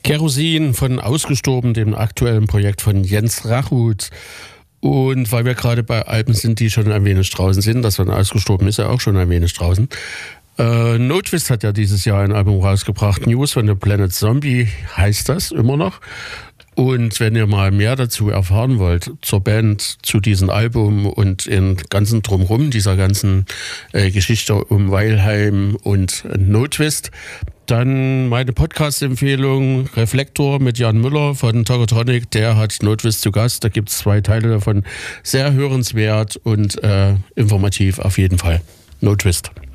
Kerosin von Ausgestorben, dem aktuellen Projekt von Jens Rachut. Und weil wir gerade bei Alben sind, die schon ein wenig draußen sind, das von Ausgestorben ist ja auch schon ein wenig draußen. Notwist hat ja dieses Jahr ein Album rausgebracht. News von the Planet Zombie heißt das immer noch. Und wenn ihr mal mehr dazu erfahren wollt, zur Band, zu diesem Album und im ganzen Drumherum, dieser ganzen Geschichte um Weilheim und Notwist, dann meine Podcast-Empfehlung Reflektor mit Jan Müller von Tokotronic. Der hat Notwist zu Gast. Da gibt es 2 Teile davon. Sehr hörenswert und informativ auf jeden Fall. Notwist.